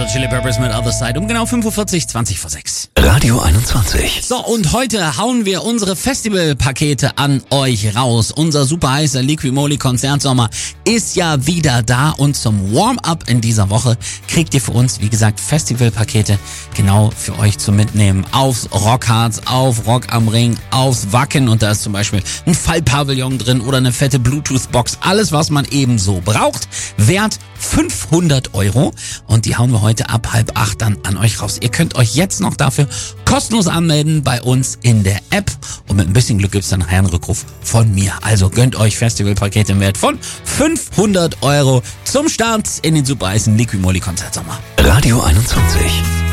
Hot Chili Peppers mit Other Side um genau 5:40 Uhr, 20 vor 6. Radio 21. So, und heute hauen wir unsere Festivalpakete an euch raus. Unser super heißer Liquimoli Konzertsommer ist ja wieder da und zum Warm-up in dieser Woche kriegt ihr für uns, wie gesagt, Festivalpakete genau für euch zum Mitnehmen aufs Rockharz, auf Rock am Ring, aufs Wacken, und da ist zum Beispiel ein Fallpavillon drin oder eine fette Bluetooth-Box. Alles, was man eben so braucht, wert 500 €, und die hauen wir heute ab 7:30 dann an euch raus. Ihr könnt euch jetzt noch dafür kostenlos anmelden bei uns in der App, und mit ein bisschen Glück gibt's dann nachher einen Rückruf von mir. Also gönnt euch Festivalpakete im Wert von 500 € zum Start in den super heißen Liquimoli Konzertsommer. Radio 21.